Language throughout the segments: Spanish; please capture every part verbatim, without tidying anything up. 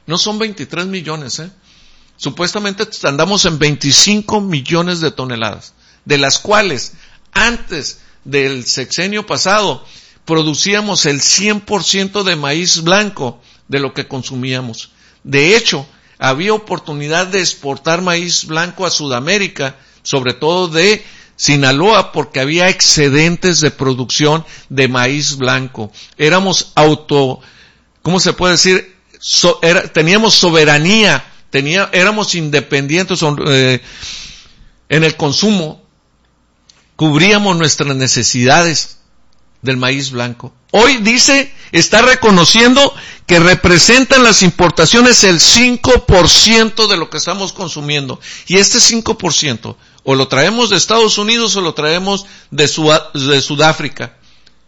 No son veintitrés millones, ¿eh? Supuestamente andamos en veinticinco millones de toneladas, de las cuales antes del sexenio pasado producíamos el cien por ciento de maíz blanco de lo que consumíamos. De hecho, había oportunidad de exportar maíz blanco a Sudamérica, sobre todo de Sinaloa, porque había excedentes de producción de maíz blanco. Éramos auto, ¿cómo se puede decir? So, era, teníamos soberanía, tenía, éramos independientes eh, en el consumo, cubríamos nuestras necesidades del maíz blanco. Hoy dice, está reconociendo que representan las importaciones el cinco por ciento de lo que estamos consumiendo. Y este cinco por ciento, o lo traemos de Estados Unidos o lo traemos de, Sud- de Sudáfrica.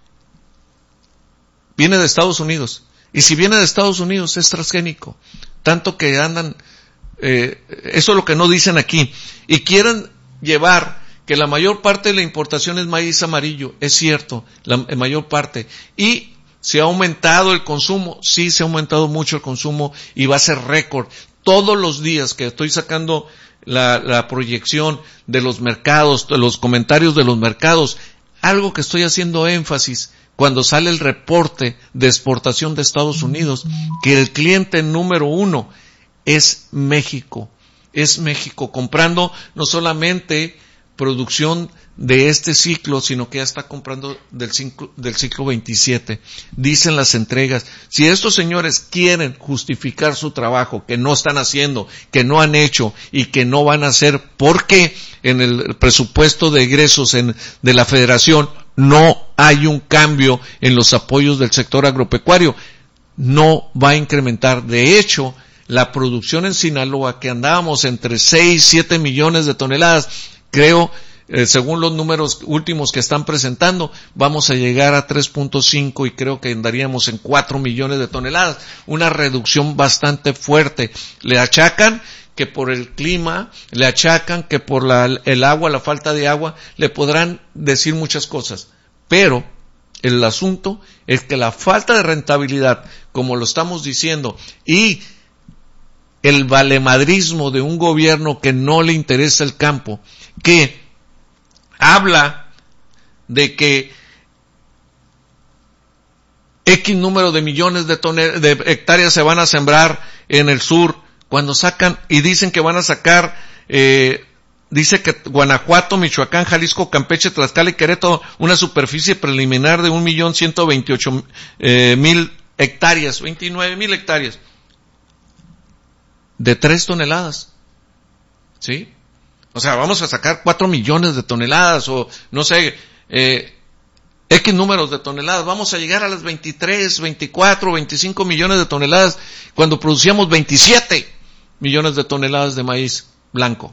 Viene de Estados Unidos. Y si viene de Estados Unidos es transgénico. Tanto que andan, eh, eso es lo que no dicen aquí. Y quieren llevar que la mayor parte de la importación es maíz amarillo. Es cierto, la mayor parte. Y se ha aumentado el consumo. Sí, se ha aumentado mucho el consumo y va a ser récord. Todos los días que estoy sacando la, la proyección de los mercados, de los comentarios de los mercados, algo que estoy haciendo énfasis cuando sale el reporte de exportación de Estados Unidos, que el cliente número uno es México. Es México comprando no solamente producción de este ciclo, sino que ya está comprando del ciclo, del ciclo veintisiete. Dicen las entregas, si estos señores quieren justificar su trabajo, que no están haciendo, que no han hecho y que no van a hacer, porque en el presupuesto de egresos en, de la Federación no hay un cambio en los apoyos del sector agropecuario, no va a incrementar. De hecho, la producción en Sinaloa, que andábamos entre seis, siete millones de toneladas, creo, eh, según los números últimos que están presentando, vamos a llegar a tres punto cinco y creo que andaríamos en cuatro millones de toneladas. Una reducción bastante fuerte. Le achacan que por el clima, le achacan que por la, el agua, la falta de agua, le podrán decir muchas cosas. Pero el asunto es que la falta de rentabilidad, como lo estamos diciendo, y el valemadrismo de un gobierno que no le interesa el campo, que habla de que X número de millones de, tonel- de hectáreas se van a sembrar en el sur, cuando sacan y dicen que van a sacar, eh, dice que Guanajuato, Michoacán, Jalisco, Campeche, Tlaxcala y Querétaro, una superficie preliminar de un millón ciento veintiocho eh, mil hectáreas, veintinueve mil hectáreas, de tres toneladas, ¿sí? O sea, vamos a sacar cuatro millones de toneladas, o no sé, eh, X números de toneladas, vamos a llegar a las veintitrés, veinticuatro, veinticinco millones de toneladas, cuando producíamos veintisiete millones de toneladas de maíz blanco.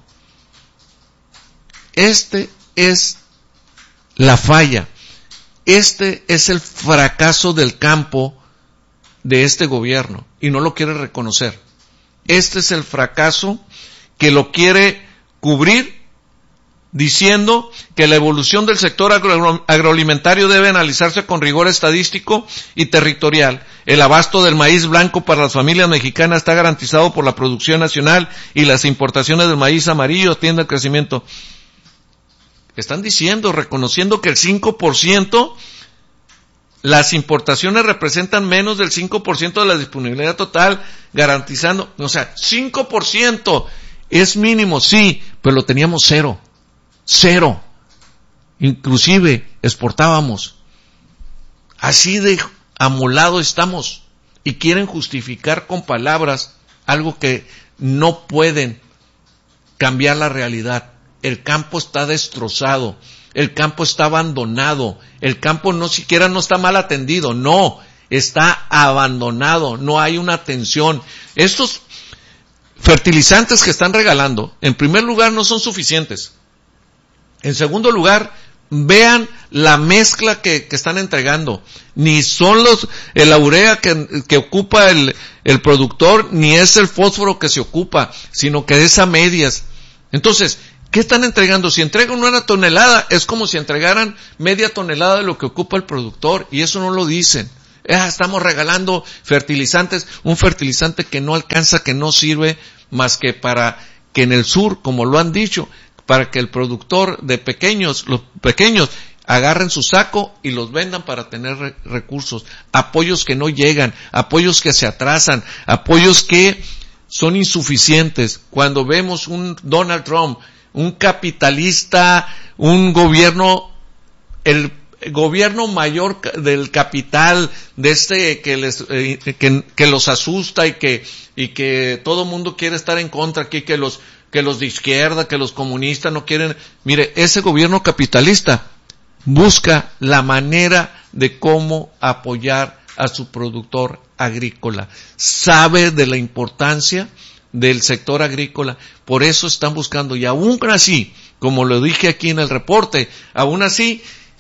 Este es la falla, este es el fracaso del campo de este gobierno, y no lo quiere reconocer. Este es el fracaso que lo quiere cubrir diciendo que la evolución del sector agro- agroalimentario debe analizarse con rigor estadístico y territorial. El abasto del maíz blanco para las familias mexicanas está garantizado por la producción nacional y las importaciones del maíz amarillo atienden al crecimiento. Están diciendo, reconociendo que el cinco por ciento, las importaciones representan menos del cinco por ciento de la disponibilidad total, garantizando, o sea, cinco por ciento es mínimo, sí, pero lo teníamos cero. Cero. Inclusive exportábamos. Así de amolado estamos. Y quieren justificar con palabras algo que no pueden cambiar la realidad. El campo está destrozado. El campo está abandonado. El campo no siquiera no está mal atendido. No. Está abandonado. No hay una atención. Estos fertilizantes que están regalando, en primer lugar, no son suficientes. En segundo lugar, vean la mezcla que, que están entregando. Ni son los, el urea que, que ocupa el, el productor, ni es el fósforo que se ocupa, sino que es a medias. Entonces, ¿qué están entregando? Si entregan una tonelada, es como si entregaran media tonelada de lo que ocupa el productor, y eso no lo dicen. Ah, estamos regalando fertilizantes, un fertilizante que no alcanza, que no sirve más que para que en el sur, como lo han dicho, para que el productor de pequeños, los pequeños, agarren su saco y los vendan para tener re- recursos, apoyos que no llegan, apoyos que se atrasan, apoyos que son insuficientes. Cuando vemos un Donald Trump, un capitalista, un gobierno, el gobierno mayor del capital, de este que les, eh, que, que los asusta y que, y que todo mundo quiere estar en contra aquí, que los, que los de izquierda, que los comunistas no quieren. Mire, ese gobierno capitalista busca la manera de cómo apoyar a su productor agrícola. Sabe de la importancia del sector agrícola, por eso están buscando, y aún así, como lo dije aquí en el reporte, aún así,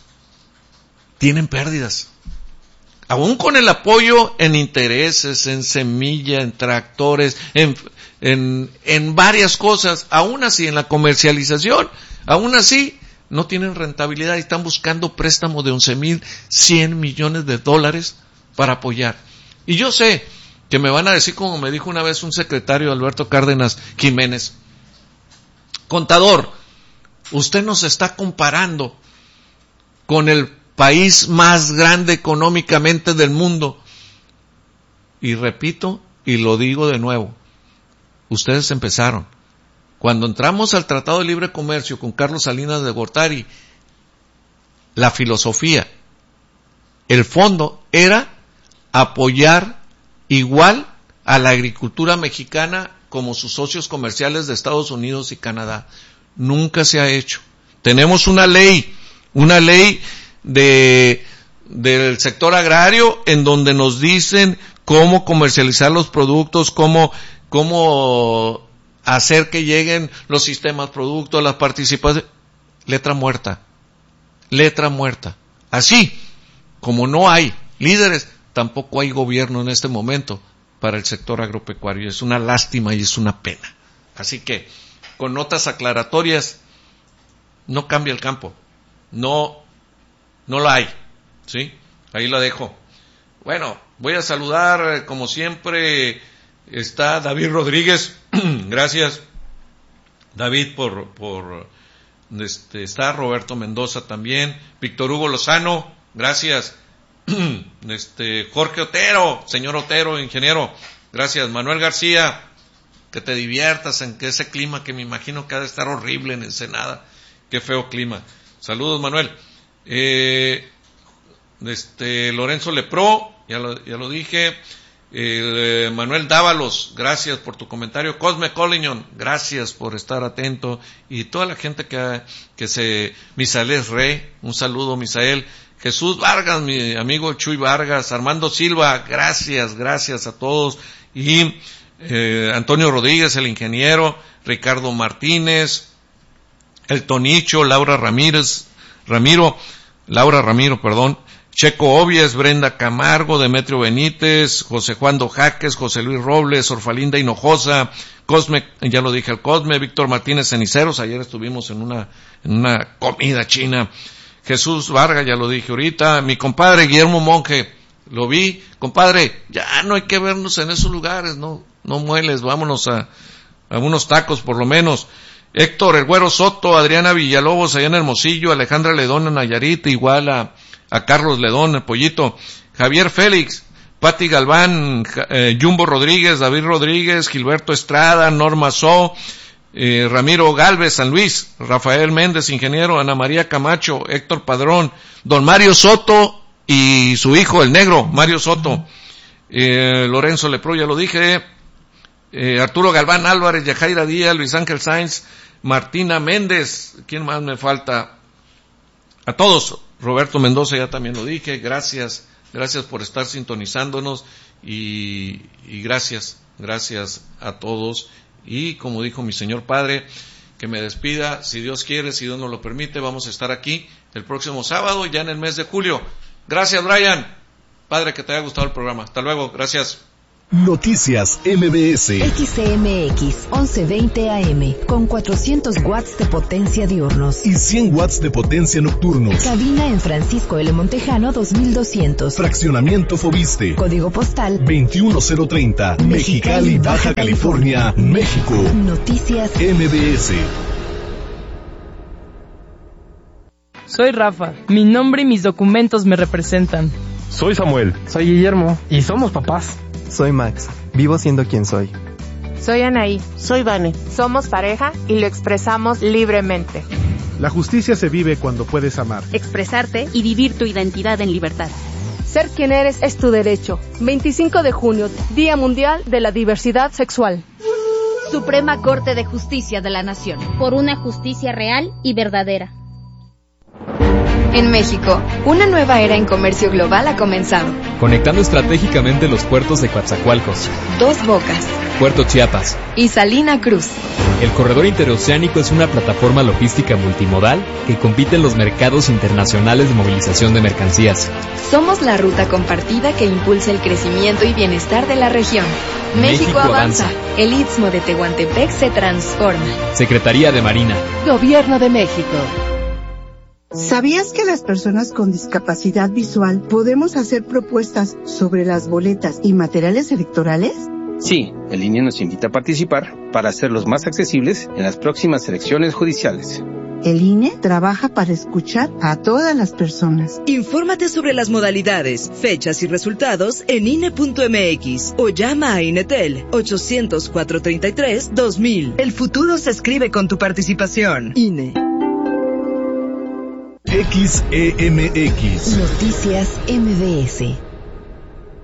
tienen pérdidas. Aún con el apoyo en intereses, en semilla, en tractores, en, en, en varias cosas, aún así, en la comercialización, aún así, no tienen rentabilidad y están buscando préstamos de once mil cien millones de dólares para apoyar. Y yo sé que me van a decir, como me dijo una vez un secretario, Alberto Cárdenas Jiménez, contador, usted nos está comparando con el país más grande económicamente del mundo. Y repito, y lo digo de nuevo, ustedes empezaron. Cuando entramos al Tratado de Libre Comercio con Carlos Salinas de Gortari, la filosofía, el fondo era apoyar igual a la agricultura mexicana como sus socios comerciales de Estados Unidos y Canadá. Nunca se ha hecho. Tenemos una ley, una ley de del sector agrario en donde nos dicen cómo comercializar los productos, cómo cómo hacer que lleguen los sistemas productos, las participaciones. Letra muerta. Letra muerta. Así como no hay líderes, tampoco hay gobierno en este momento para el sector agropecuario. Es una lástima y es una pena. Así que, con notas aclaratorias, no cambia el campo. No, no la hay. ¿Sí? Ahí la dejo. Bueno, voy a saludar, como siempre, está David Rodríguez. Gracias, David, por, por, este, está Roberto Mendoza también. Víctor Hugo Lozano, gracias. Este, Jorge Otero, señor Otero, ingeniero, gracias. Manuel García, que te diviertas en que ese clima que me imagino que ha de estar horrible en Ensenada, qué feo clima. Saludos, Manuel. Eh, este, Lorenzo Lepró, ya lo, ya lo dije. Eh, Manuel Dávalos, gracias por tu comentario. Cosme Collignon, gracias por estar atento. Y toda la gente que, que se, Misael es Rey, un saludo, Misael. Jesús Vargas, mi amigo Chuy Vargas, Armando Silva, gracias, gracias a todos. Y eh, Antonio Rodríguez, el ingeniero, Ricardo Martínez, el Tonicho, Laura Ramírez, Ramiro, Laura Ramiro, perdón, Checo Obies, Brenda Camargo, Demetrio Benítez, José Juan Dojaques, José Luis Robles, Orfalinda Hinojosa, Cosme, ya lo dije al Cosme, Víctor Martínez Ceniceros, ayer estuvimos en una, en una comida china. Jesús Vargas, ya lo dije ahorita, mi compadre Guillermo Monge, lo vi, compadre, ya no hay que vernos en esos lugares, no, no mueles, vámonos a, a unos tacos por lo menos. Héctor, el Güero Soto, Adriana Villalobos, allá en Hermosillo, Alejandra Ledón en Nayarit, igual a, a Carlos Ledón, el Pollito, Javier Félix, Pati Galván, eh, Jumbo Rodríguez, David Rodríguez, Gilberto Estrada, Norma So, Eh, Ramiro Galvez, San Luis, Rafael Méndez, ingeniero, Ana María Camacho, Héctor Padrón, don Mario Soto y su hijo, el negro, Mario Soto, eh, Lorenzo Lepró, ya lo dije, eh, Arturo Galván Álvarez, Yajaira Díaz, Luis Ángel Sáenz, Martina Méndez, ¿quién más me falta? A todos, Roberto Mendoza, ya también lo dije, gracias, gracias por estar sintonizándonos y, y gracias, gracias a todos. Y como dijo mi señor padre, que me despida, si Dios quiere, si Dios nos lo permite, vamos a estar aquí el próximo sábado, ya en el mes de julio. Gracias, Brian. Padre, que te haya gustado el programa. Hasta luego, gracias. Noticias M B S. X C M X once veinte A M con cuatrocientos watts de potencia diurnos y cien watts de potencia nocturnos. Cabina en Francisco L. Montejano dos mil doscientos. Fraccionamiento Fobiste. Código postal veintiuno cero treinta. Mexicali, Baja California, México. Noticias M B S. Soy Rafa. Mi nombre y mis documentos me representan. Soy Samuel. Soy Guillermo. Y somos papás. Soy Max. Vivo siendo quien soy. Soy Anaí. Soy Vane. Somos pareja y lo expresamos libremente. La justicia se vive cuando puedes amar, expresarte y vivir tu identidad en libertad. Ser quien eres es tu derecho. veinticinco de junio, Día Mundial de la Diversidad Sexual. Suprema Corte de Justicia de la Nación. Por una justicia real y verdadera. En México, una nueva era en comercio global ha comenzado. Conectando estratégicamente los puertos de Coatzacoalcos, Dos Bocas, Puerto Chiapas y Salina Cruz. El corredor interoceánico es una plataforma logística multimodal que compite en los mercados internacionales de movilización de mercancías. Somos la ruta compartida que impulsa el crecimiento y bienestar de la región. México, México avanza. avanza. El Istmo de Tehuantepec se transforma. Secretaría de Marina. Gobierno de México. ¿Sabías que las personas con discapacidad visual podemos hacer propuestas sobre las boletas y materiales electorales? Sí, el I N E nos invita a participar para hacerlos más accesibles en las próximas elecciones judiciales. El I N E trabaja para escuchar a todas las personas. Infórmate sobre las modalidades, fechas y resultados en I N E punto M X o llama a INETEL ochocientos, cuatrocientos treinta y tres, dos mil. El futuro se escribe con tu participación. I N E. X E M X. Noticias M B S.